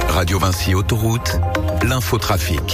Radio Vinci Autoroute, l'infotrafic.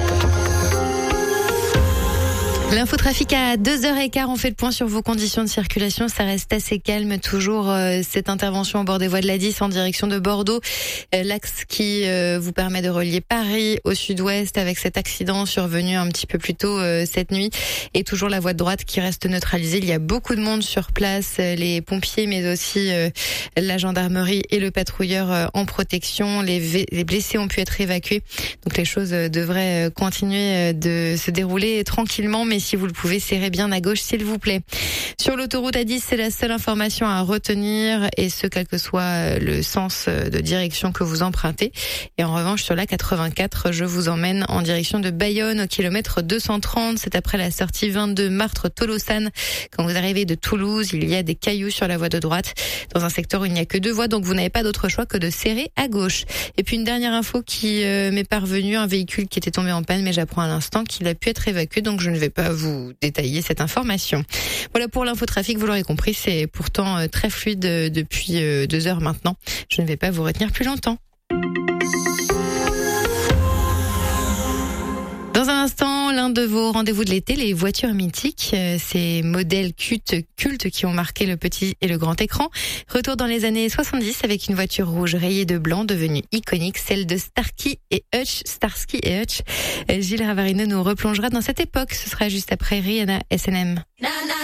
L'infotrafic à 2h15, on fait le point sur vos conditions de circulation. Ça reste assez calme, toujours cette intervention au bord des voies de la 10 en direction de Bordeaux. L'axe qui vous permet de relier Paris au sud-ouest avec cet accident survenu un petit peu plus tôt cette nuit. Et toujours la voie de droite qui reste neutralisée. Il y a beaucoup de monde sur place, les pompiers mais aussi la gendarmerie et le patrouilleur en protection. Les blessés ont pu être évacués. Donc les choses devraient continuer de se dérouler tranquillement, mais si vous le pouvez, serrez bien à gauche s'il vous plaît. Sur l'autoroute A10, c'est la seule information à retenir, et ce quel que soit le sens de direction que vous empruntez. Et en revanche, sur la 84, je vous emmène en direction de Bayonne au kilomètre 230. C'est après la sortie 22 Martre-Tolosan. Quand vous arrivez de Toulouse, il y a des cailloux sur la voie de droite, dans un secteur où il n'y a que 2 voies, donc vous n'avez pas d'autre choix que de serrer à gauche. Et puis une dernière info qui m'est parvenue, un véhicule qui était tombé en panne, mais j'apprends à l'instant qu'il a pu être évacué, donc je ne vais pas vous détailler cette information. Voilà pour l'infotrafic, vous l'aurez compris, c'est pourtant très fluide depuis 2 heures maintenant. Je ne vais pas vous retenir plus longtemps. Dans un instant, l'un de vos rendez-vous de l'été, les voitures mythiques, ces modèles cultes qui ont marqué le petit et le grand écran. Retour dans les années 70 avec une voiture rouge rayée de blanc devenue iconique, celle de Starsky et Hutch. Gilles Ravarino nous replongera dans cette époque. Ce sera juste après Rihanna, S&M.